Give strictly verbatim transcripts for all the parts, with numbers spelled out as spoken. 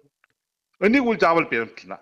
Энийг үл заавал баримтлана.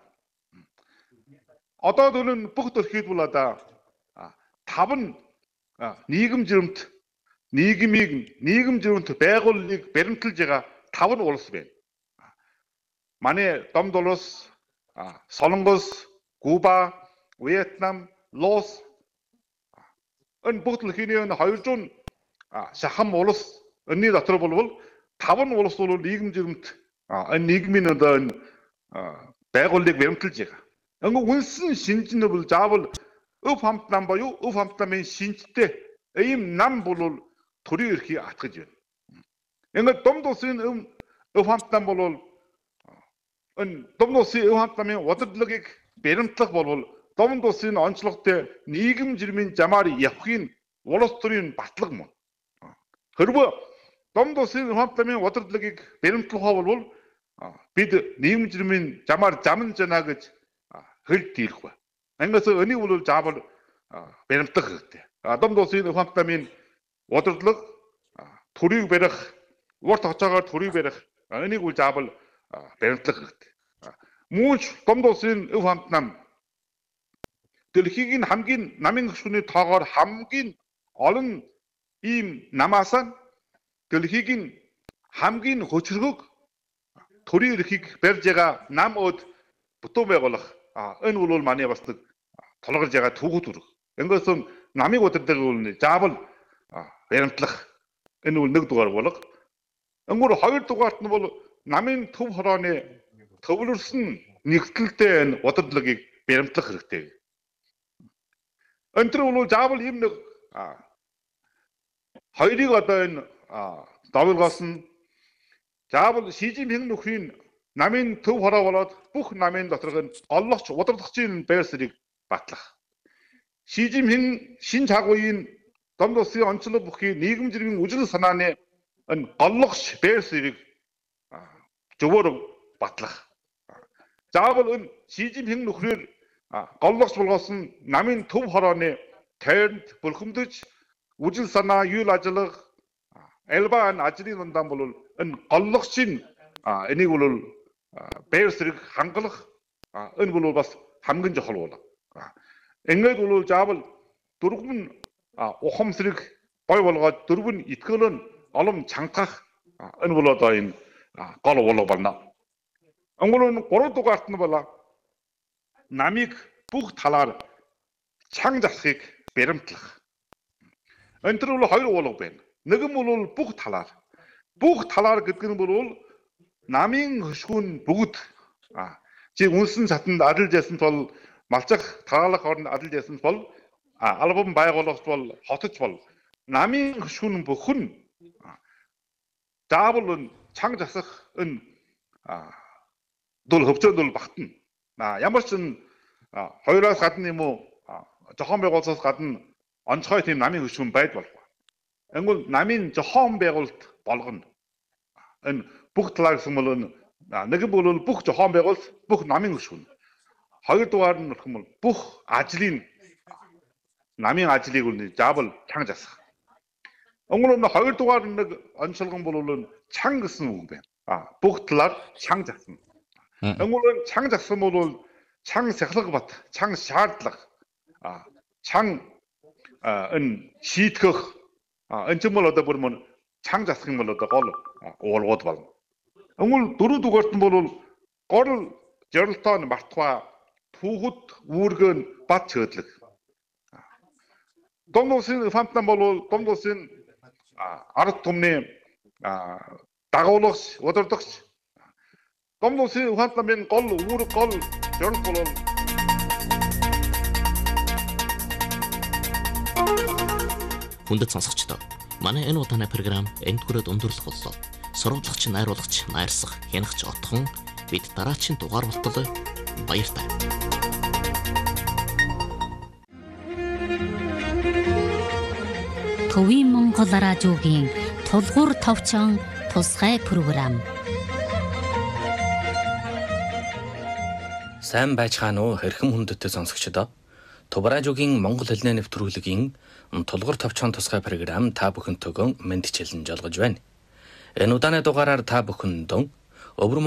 Одоо дөрөв бүх төрхийд бол одоо тав нь нийгэм жирэмт нийгмийг нийгэм жирэмт байгууллагыг баримталж байгаа тав нь улс байна. Манай Домд улс, Солонгос, Куба, Вьетнам, Лаос энэ бүх төрхийний двухсот шахам улс энэний дотор болвол тав нь улс бол нийгэм жирэмт энэ нийгмийн одоо энэ байгууллагыг баримталж байгаа. Өнгө үнсэн шинжнэ бол заавал өв хамт нам боёо өв хамт намын шинжтэй ийм нам бол төрийн эрхийг атгаж байна. Ингээд Домд улсын өв хамт нам бол энэ Домд улсын өв хамт намын удирдлагыг баримтлах болвол Домд улсын онцлогтой нийгэм жирмийн замаар явахын улс төрийн батлаг мөн. Хэрвээ Домд улсын өв хамт намын удирдлагыг баримтлах болвол бид нийгэм жирмийн замаар замн жана гэж хэл дийлэх ба. Ангаас энийг бол заавал баримтлах хэрэгтэй. Домд улсын өв хамт намын удирдлага төрийг барих, урт хугацаагаар төрийг барих энийг бол заавал баримтлах хэрэгтэй. Мөн ч Домд улсын өв хамт нам дэлхийг хамгийн намын гүшүүний тоогоор хамгийн олон ийм намаас дэлхийг хамгийн хөчргөг төрийн эрхийг барьж байгаа нам өд бүтэн байгуулах энэ бол манай бас нэг тулгарж байгаа түүх төрөг. Ингээс намыг удирдах бол заавал баримтлах энэ бол нэг дугаар болго. Өнгөр хоёр дугаарт нь бол намын төв хорооны төвлөрсөн нэгдэлтэй энэ удирдлагыг баримтлах хэрэгтэй. Өнтөр бол заавал ийм нэг хоёрыг одоо энэ давилгаас нь заавал Ши Жинпинг нөхрийн намын төв хороо болоод бүх намын доторх нь оллогч удирдлагчийн байр суурийг батлах. Ши Жинпинг шинж хагуугийн Домд улсын онцлог бүхий нийгэм жирмийн үжил санааны энэ голлогч байр суурийг зөвөр батлах. Заавал энэ Ши Жинпинг нөхрөөр голлогч болгоос нь намын төв хорооны тойронд бүрхэмдэж үжил санаа, үйл ажиллагаа, альба энэ ажлын дундаа бол энэ голлогчийн энийг бол байр суурийг хангалах энэ бол бас хамгийн чухал бол. Ингээд бол заавал дөрвөн ухамсарыг бой болгоод дөрвөн итгэл нь олон чангах энэ бол одоо энэ гол болов байна. Өнгөрөн гурав дугаарт нь бол намыг бүх талаар чанга засахыг баримтлах. Энэ төр бол хоёр уулга байна. Нэг нь бол бүх талаар. Бүх талаар гэдэг нь бол намын хөшгүүн бүгд чи үнсэн цатанд адил жасан бол малчах таалах орнд адил жасан бол албан байгуулалт бол хотч бол намын хөшгүүн бүхэн заавал чанга засах энэ дул хөвчөнд бол багтана. Ямар ч хоёроос гадна юм уу зохион байгуулалтаас гадна онцгой тийм намын хөшгүүн байд болов. Ангол намын зохион байгуулалт болгоно. Энэ бүх талаар гэсэн бол нэг нь бол бүх зохион байгуулалт бүх намын хөшгүүн. Хоёр дугаар нь болох юм бол бүх ажлын намын ажлыг бол заавал чанга засах. Өнгөрөн хоёр дугаар нэг онцлогон бол чанга гэсэн үг байна. Бүх талаар чанга засна. Өнгөрөн чанга зассан бол чанга сахилга бат, чанга шаардлага, чанга энэ шийтгэх энэ ч юм бол одоо бүр мөн чанга засах юм бол одоо гол уулгууд болно. Өнгөр дөрөв дугаарт нь бол гол жорилтоо мартва түүхэд үүргэн бат чөөдлөг. Домд улсын фантан бол Домд улсын ард түмний дагуулагч, удирдагч. Домд улсын фантамын гол үүрэг гол жорилт бол хүндэт сонсогчдоо манай энэ удааны програм энд хүрээд өндөрлөх боллоо. Сурвалжлагч, найруулагч, найрсах, хянагч отхон бид дараачийн дугаар болтол баяртай. Төвийн Монгол радиогийн тулгуур товчон тусгай програм. Сайн байцгаана уу хэрхэн хүндэт сонсогчдоо. Төв радиогийн Монгол хэлний нэвтрүүлгийн тулгуур товчон тусгай програм та бүхэнтэйгөө мэндчилэн жолгож байна. Энэ удааны дугаараар та бүхэндээ өвөр